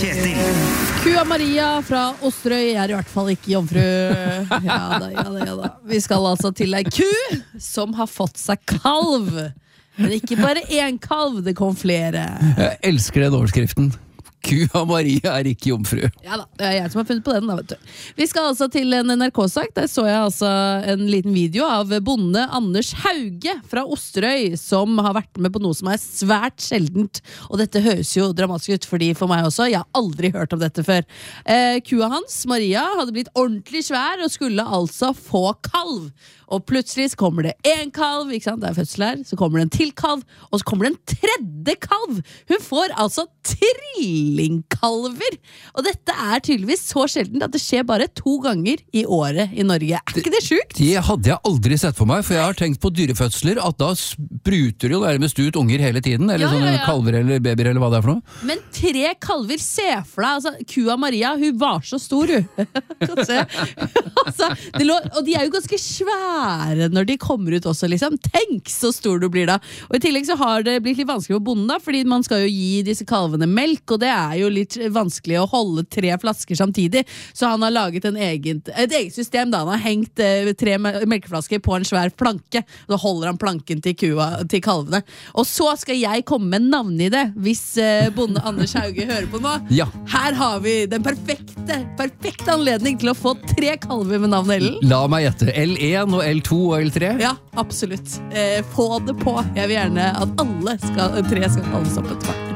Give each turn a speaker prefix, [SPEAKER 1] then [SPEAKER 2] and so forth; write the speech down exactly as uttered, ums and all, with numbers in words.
[SPEAKER 1] Kjetil.
[SPEAKER 2] Kua Maria fra Osterøy er i hvert fall ikke jomfru. Ja da, ja da, ja da. Vi skal altså til ei ku som har fått seg kalv. Men ikke bare én kalv, det kom flere.
[SPEAKER 3] Jeg elsker den overskriften. Kua Maria er ikke jomfru.
[SPEAKER 2] Ja da, det er jeg som har funnet på den da, vet du. Vi skal altså til en N R K-sak. Der så jeg altså en liten video av bonde Anders Hauge fra Osterøy, som har vært med på noe som er svært sjeldent. Og dette høres jo dramatisk ut, fordi for meg også, jeg har aldri hørt om dette før. Eh, kua hans, Maria, hadde blitt ordentlig svær og skulle altså få kalv. Og plutselig så kommer det en kalv, ikke sant? Det er fødsel her, så kommer det en til kalv, og så kommer det en tredje kalv. Hun får altså trillingkalver. Og dette er tydeligvis så sjeldent at det skjer bare to ganger i året i Norge. Er ikke det sjukt?
[SPEAKER 3] Det hadde jeg aldri sett for meg, for jeg har tenkt på dyrefødsler, at da spruter det jo nærmest ut unger hele tiden, eller
[SPEAKER 2] Ja, ja,
[SPEAKER 3] sånne
[SPEAKER 2] ja.
[SPEAKER 3] kalver eller babyer eller hva det er for noe.
[SPEAKER 2] Men tre kalver, se for deg, altså, kua Maria, hun var så stor, hun. Kan se. altså, det lå, og de er jo ganske svære når de kommer ut også, liksom. Tenk så stor du blir da. Og i tillegg så har det blitt litt vanskelig for bonden da, fordi man skal jo gi disse kalvene melk, og det er jo litt vanskelig å holde tre flasker samtidig, så han har laget en egen, et eget system da. Han har hengt eh, tre melkeflasker på en svær planke, og da holder han planken til kua, til kalvene. Og så skal jeg komme med navn i det, hvis eh, bonde Anders Hauge hører på nå.
[SPEAKER 3] Ja.
[SPEAKER 2] Her har vi den perfekte, perfekte anledning til å få tre kalver med navnet Ellen.
[SPEAKER 3] La meg gjette. L én og L to og L tre?
[SPEAKER 2] Ja, absolutt. Eh, få det på. Jeg vil gjerne at alle skal, tre skal kalles opp etter hvert.